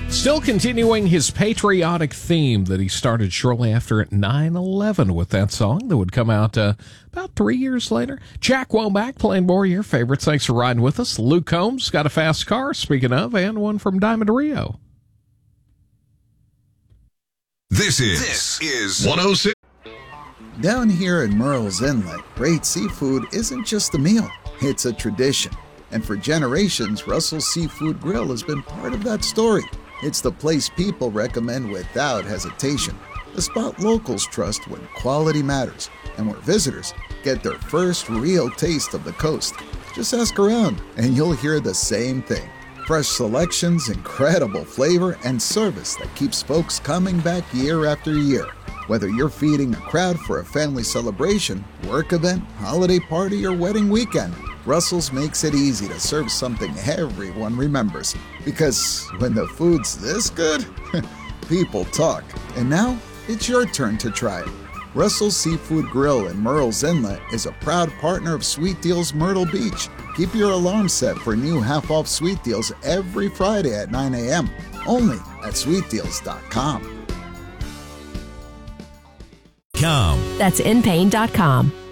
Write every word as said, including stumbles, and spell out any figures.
Still continuing his patriotic theme that he started shortly after nine eleven with that song that would come out uh, about three years later. Jack Womack playing more of your favorites. Thanks for riding with us. Luke Combs got a fast car, speaking of, and one from Diamond Rio. This is, this is one oh six. Down here in Murrells Inlet, great seafood isn't just a meal, it's a tradition. And for generations, Russell's Seafood Grill has been part of that story. It's the place people recommend without hesitation, the spot locals trust when quality matters, and where visitors get their first real taste of the coast. Just ask around, and you'll hear the same thing. Fresh selections, incredible flavor, and service that keeps folks coming back year after year. Whether you're feeding a crowd for a family celebration, work event, holiday party, or wedding weekend, Russell's makes it easy to serve something everyone remembers. Because when the food's this good, people talk. And now, it's your turn to try it. Russell's Seafood Grill in Murrells Inlet is a proud partner of Sweet Deals Myrtle Beach. Keep your alarm set for new half-off Sweet Deals every Friday at nine a.m. Only at sweet deals dot com. That's in pain dot com.